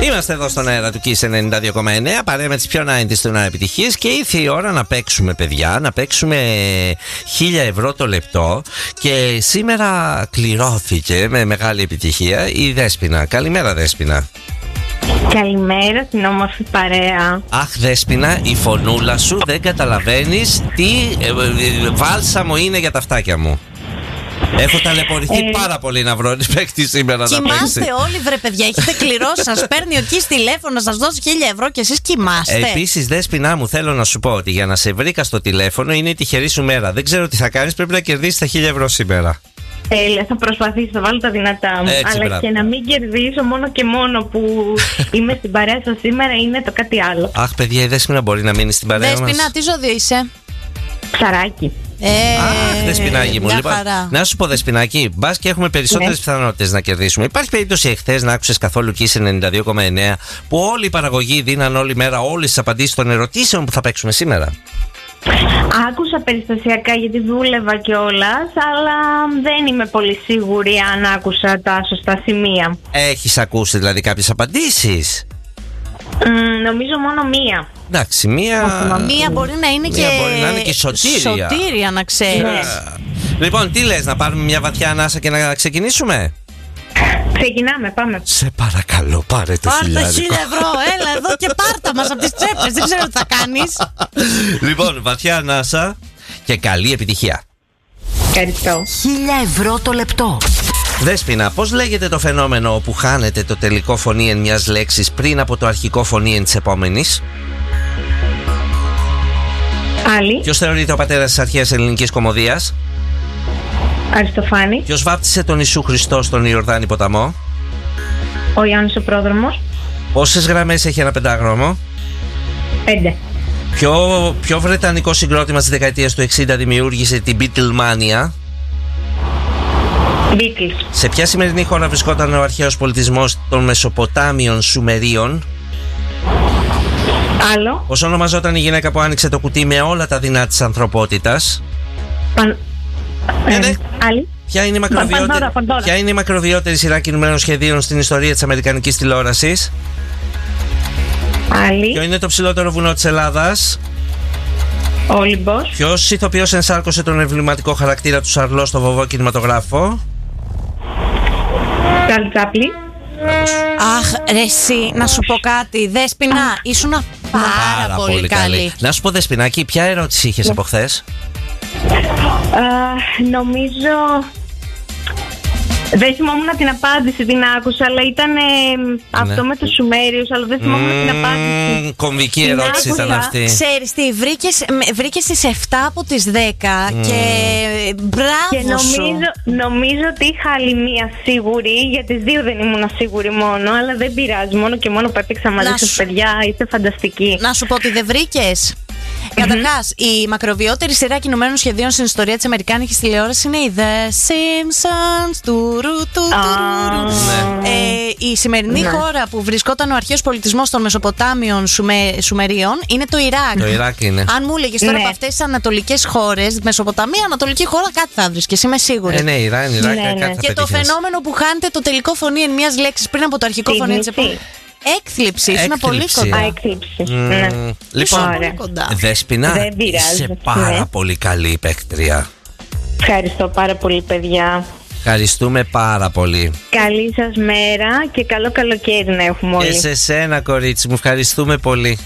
Είμαστε εδώ στον αέρα του Kiss 92,9. Παρέα με τις πιο 90's του επιτυχίες. Και ήρθε η ώρα να παίξουμε, παιδιά. Να παίξουμε 1.000 ευρώ το λεπτό. Και σήμερα κληρώθηκε με μεγάλη επιτυχία η Δέσποινα. Καλημέρα, Δέσποινα. Καλημέρα στην όμορφη παρέα. Αχ, Δέσποινα, η φωνούλα σου δεν καταλαβαίνεις τι βάλσαμο είναι για τα αυτάκια μου. Έχω ταλαιπωρηθεί πάρα πολύ να βρω παίκτη σήμερα να παίξει. Κοιμάστε όλοι, βρε παιδιά. Έχετε κληρώσει. Σας παίρνει ο Kiss τηλέφωνο να σας δώσει 1.000 ευρώ και εσείς κοιμάστε. Επίσης, Δέσποινα μου, θέλω να σου πω ότι για να σε βρήκα στο τηλέφωνο είναι η τυχερή σου μέρα. Δεν ξέρω τι θα κάνεις, πρέπει να κερδίσεις τα 1.000 ευρώ σήμερα. Τέλεια, θα προσπαθήσω, θα βάλω τα δυνατά μου. Έτσι, αλλά και να μην κερδίσω μόνο και μόνο που είμαι στην παρέα σας σήμερα είναι το κάτι άλλο. Αχ, παιδιά, η Δέσποινα μπορεί να μείνει στην παρέα μας. Δέσποινα, τι ζώδιο είσαι? Ψαράκι. Αχ, Δεσποινάκι μου. Λοιπόν, χαρά. να σου πω, Δεσποινάκι, μπας και έχουμε περισσότερες πιθανότητες να κερδίσουμε. Υπάρχει περίπτωση εχθές να άκουσες καθόλου Kiss 92,9 που όλη η παραγωγή δίναν όλη μέρα όλες τις απαντήσεις των ερωτήσεων που θα παίξουμε σήμερα? Άκουσα περιστασιακά γιατί δούλευα κιόλας, αλλά δεν είμαι πολύ σίγουρη αν άκουσα τα σωστά σημεία. Έχεις ακούσει δηλαδή κάποιες απαντήσεις? Νομίζω μόνο μία. Εντάξει, μία μπορεί να είναι και. Μπορεί να είναι και σωτήρια. Σωτήρια, να ξέρεις. Λοιπόν, τι λες, να πάρουμε μια βαθιά ανάσα και να ξεκινήσουμε? Ξεκινάμε, πάμε. Σε παρακαλώ, πάρε το 1.000 Πάρ' τα 1.000 ευρώ, έλα εδώ και πάρτα μας από τις τσέπες. Δεν ξέρω τι θα κάνεις. Λοιπόν, βαθιά ανάσα και καλή επιτυχία. Ευχαριστώ. 1.000 ευρώ το λεπτό. Δέσποινα, πώς λέγεται το φαινόμενο όπου χάνεται το τελικό φωνή εν μιας λέξης πριν από το αρχικό φωνή εν της επόμενης? Άλλη. Ποιος θεωρείται ο πατέρας της αρχαίας ελληνικής κωμωδίας? Αριστοφάνη. Ποιος βάπτισε τον Ιησού Χριστό στον Ιορδάνη ποταμό? Ο Ιωάννης ο πρόδρομος. Πόσες γραμμές έχει ένα πεντάγραμμο? 5. Ποιο βρετανικό συγκρότημα της δεκαετίας του 60 δημιούργησε την Beatlemania? Beatles. Σε ποια σημερινή χώρα βρισκόταν ο αρχαίος πολιτισμός των Μεσοποτάμιων Σουμερίων? Άλλο. Πώς ονομαζόταν η γυναίκα που άνοιξε το κουτί με όλα τα δεινά της ανθρωπότητας? Άλλη. Ποια είναι η μακροβιότερη σειρά κινουμένων σχεδίων στην ιστορία της αμερικανικής τηλεόρασης? Άλλη. Ποιο είναι το ψηλότερο βουνό της Ελλάδας? Όλυμπος. Ποιος ηθοποιός ενσάρκωσε τον εμβληματικό χαρακτήρα του Σαρλό στο βοβό κινηματογράφο? Τσάρλι Τσάπλιν. Αχ, ρε εσύ, να σου πω κάτι. Δέσποινα, ήσουν πάρα πολύ καλή. Να σου πω, Δεσποινάκη, ποια ερώτηση είχες από χθες? Νομίζω. Δεν θυμόμουν την απάντηση, την άκουσα, αλλά ήταν αυτό με τους Σουμέριους, αλλά δεν θυμόμουν την απάντηση. Κομβική ερώτηση ήταν αυτή. Ξέρεις τι, βρήκες τις 7 από τις 10 και μπράβο και σου. νομίζω ότι είχα άλλη μία σίγουρη, για τις δύο δεν ήμουν σίγουρη μόνο, αλλά δεν πειράζει, μόνο και μόνο που έπαιξα μαζί σας, παιδιά, είστε φανταστικοί. Να σου πω ότι δεν βρήκες. Καταρχάς, η μακροβιότερη σειρά κινουμένων σχεδίων στην ιστορία της αμερικάνικης τηλεόρασης είναι η The Simpsons. Η σημερινή χώρα που βρισκόταν ο αρχαίος πολιτισμός των Μεσοποτάμιων Σουμερίων είναι το Ιράκ. Το Ιράκ είναι. Αν μου έλεγες τώρα από αυτές τις ανατολικές χώρες, Μεσοποταμία, ανατολική χώρα, κάτι θα βρίσκες, είμαι σίγουρη. Ναι, Ιράκ, και το φαινόμενο που χάνεται το τελικό φωνή εν μιας λέξης πριν από το αρχικό φωνή της επόμενης. Έκθλιψη, είναι πολύ κοντά. Έκθλιψη. Λοιπόν, Δέσποινα, είσαι πάρα πολύ καλή παίκτρια. Ευχαριστώ πάρα πολύ, παιδιά. Ευχαριστούμε πάρα πολύ. Καλή σας μέρα και καλό καλοκαίρι να έχουμε όλοι. Και σε σένα, κορίτσι μου, ευχαριστούμε πολύ.